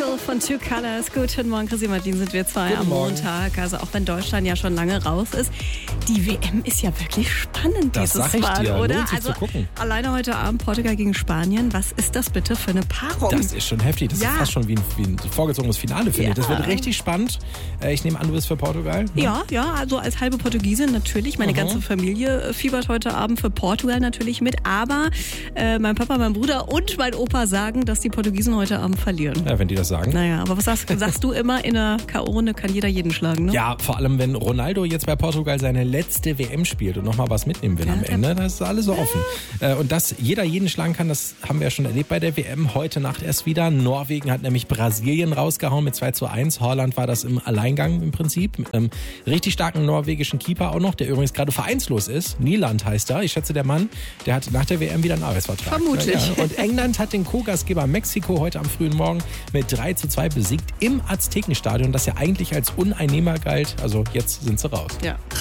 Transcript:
Angel von Two Colors. Guten Morgen, Chrissy Martin, sind wir zwei am Montag. Also auch wenn Deutschland ja schon lange raus ist. Die WM ist ja wirklich spannend das dieses sag ich Mal, dir. oder? Lohnt sich Also zu gucken. alleine heute Abend Portugal gegen Spanien. Was ist das bitte für eine Paarung? Das ist schon heftig. Das ist fast schon wie ein vorgezogenes Finale, finde ich. Das wird richtig spannend. Ich nehme an, du bist für Portugal? Ne? Ja, also als halbe Portugiesin natürlich. Meine ganze Familie fiebert heute Abend für Portugal natürlich mit. Aber mein Papa, mein Bruder und mein Opa sagen, dass die Portugiesen heute Abend verlieren. Ja, wenn die das sagen. Naja, aber was sagst du immer, in der K.O.-Runde kann jeder jeden schlagen, ne? Ja, vor allem, wenn Ronaldo jetzt bei Portugal seine letzte WM spielt und nochmal was mitnehmen will am Ende, das ist alles so offen. Und dass jeder jeden schlagen kann, das haben wir ja schon erlebt bei der WM. Heute Nacht erst wieder. Norwegen hat nämlich Brasilien rausgehauen mit 2:1. Holland war das im Alleingang im Prinzip. Mit einem richtig starken norwegischen Keeper auch noch, der übrigens gerade vereinslos ist. Nieland heißt er. Ich schätze, der Mann, der hat nach der WM wieder einen Arbeitsvertrag. Vermutlich. Ja. Und England hat den Co-Gastgeber Mexiko heute am frühen Morgen mit 3:2 besiegt im Aztekenstadion, das ja eigentlich als uneinnehmbar galt. Also jetzt sind sie raus. Ja.